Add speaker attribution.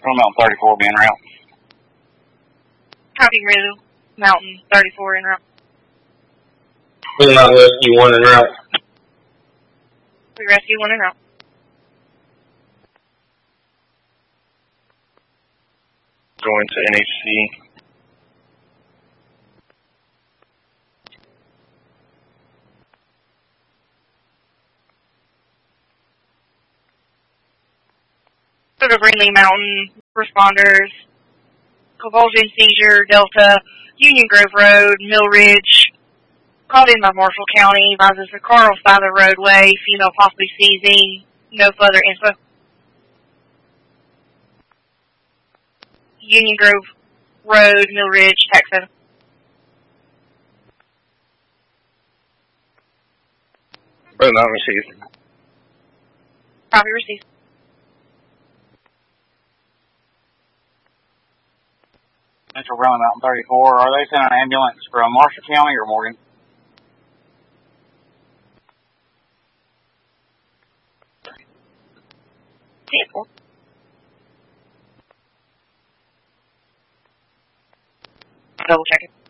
Speaker 1: Round Mountain 34 being route.
Speaker 2: Copy, Round Mountain 34 en route.
Speaker 3: Round Mountain Rescue 1 en route.
Speaker 2: We rescue 1 en route.
Speaker 1: Going to NHC.
Speaker 2: Sort of Greenlee Mountain responders. Convulsion, seizure, Delta, Union Grove Road, Mill Ridge. Called in by Marshall County. Advises the car on side of the roadway. Female possibly seizing. No further info. Union Grove Road, Mill Ridge, Texas.
Speaker 1: Round Mountain received.
Speaker 2: Copy, received.
Speaker 1: Central Round Mountain 34. Are they sending an ambulance from Marshall County or Morgan?
Speaker 2: Vehicle. Double check it.